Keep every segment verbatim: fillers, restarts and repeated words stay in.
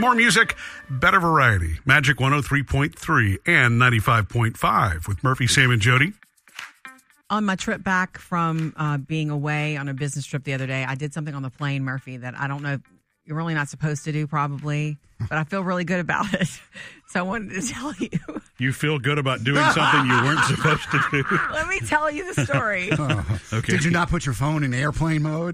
More music, better variety. Magic one oh three point three and ninety-five point five with Murphy, Sam, and Jody. On my trip back from uh, being away on a business trip the other day, I did something on the plane, Murphy, that I don't know if you're really not supposed to do probably, but I feel really good about it. So I wanted to tell you. You feel good about doing something you weren't supposed to do? Let me tell you the story. Oh. Okay. Did you not put your phone in airplane mode?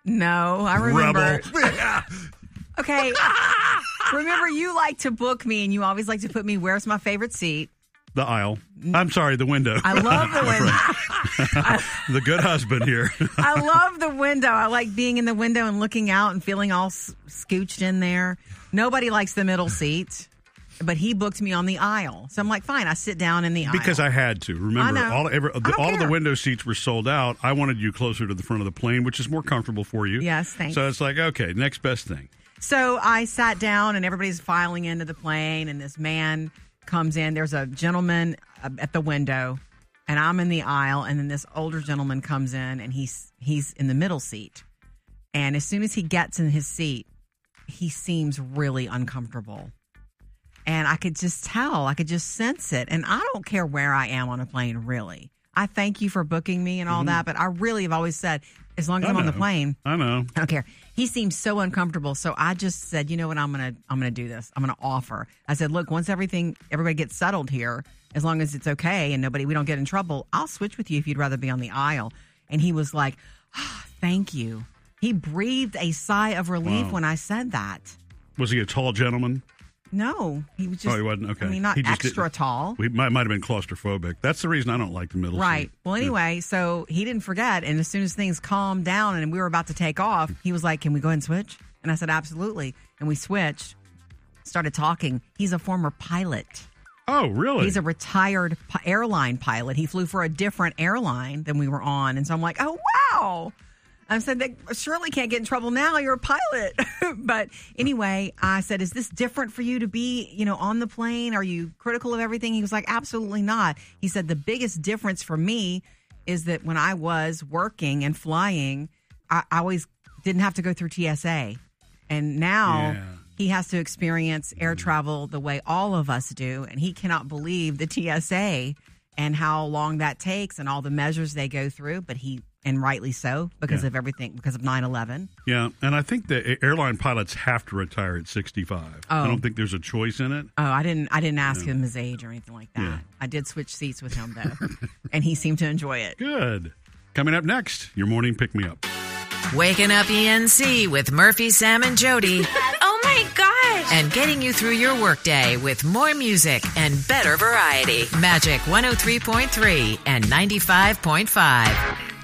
No, I remember. Rebel. Okay. Remember, you like to book me, and you always like to put me, where's my favorite seat? The aisle. I'm sorry, the window. I love the window. I, the good husband here. I love the window. I like being in the window and looking out and feeling all s- scooched in there. Nobody likes the middle seat, but he booked me on the aisle. So I'm like, fine, I sit down in the aisle. Because I had to. Remember, I know. all, every, I don't all of the care. window seats were sold out. I wanted you closer to the front of the plane, which is more comfortable for you. Yes, thanks. So it's like, okay, next best thing. So I sat down, and everybody's filing into the plane, and this man comes in. There's a gentleman uh, at the window, and I'm in the aisle, and then this older gentleman comes in, and he's he's in the middle seat. And as soon as he gets in his seat, he seems really uncomfortable. And I could just tell, I could just sense it. And I don't care where I am on a plane, really. I thank you for booking me and all Mm-hmm. that, but I really have always said, as long as I I'm on the know. plane, I know. I don't care. He seemed so uncomfortable, so I just said, you know what, I'm gonna I'm gonna do this. I'm gonna offer. I said, look, once everything everybody gets settled here, as long as it's okay and nobody we don't get in trouble, I'll switch with you if you'd rather be on the aisle. And he was like, oh, thank you. He breathed a sigh of relief Wow. when I said that. Was he a tall gentleman? No, he was just. Oh, he wasn't? Okay. I mean, not He just extra didn't- tall. We might, might have been claustrophobic. That's the reason I don't like the middle Right. seat. Well, anyway, so he didn't forget. And as soon as things calmed down and we were about to take off, he was like, can we go ahead and switch? And I said, absolutely. And we switched, started talking. He's a former pilot. Oh, really? He's a retired pi- airline pilot. He flew for a different airline than we were on. And so I'm like, oh, wow. I said, they surely can't get in trouble now. You're a pilot. But anyway, I said, is this different for you to be, you know, on the plane? Are you critical of everything? He was like, absolutely not. He said, the biggest difference for me is that when I was working and flying, I, I always didn't have to go through T S A. And now Yeah. he has to experience air travel the way all of us do. And he cannot believe the T S A and how long that takes and all the measures they go through. But he, and rightly so, because Yeah. of everything, because of nine eleven. Yeah, and I think the airline pilots have to retire at sixty-five. I Oh. don't think there's a choice in it. Oh, I didn't I didn't ask him his age or anything like that. Yeah. I did switch seats with him, though. And he seemed to enjoy it. Good. Coming up next, your morning pick-me-up. Waking up E N C with Murphy, Sam, and Jody. Oh my gosh. And getting you through your workday with more music and better variety. Magic one oh three point three and ninety-five point five.